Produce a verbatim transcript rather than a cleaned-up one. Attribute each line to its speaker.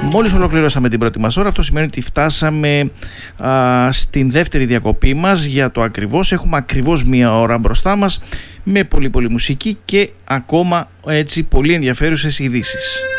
Speaker 1: Μόλις ολοκληρώσαμε την πρώτη μας ώρα, αυτό σημαίνει ότι φτάσαμε α, στην δεύτερη διακοπή μας για το ακριβώς. Έχουμε ακριβώς μία ώρα μπροστά μας με πολύ πολύ μουσική και ακόμα έτσι πολύ ενδιαφέρουσες ειδήσεις.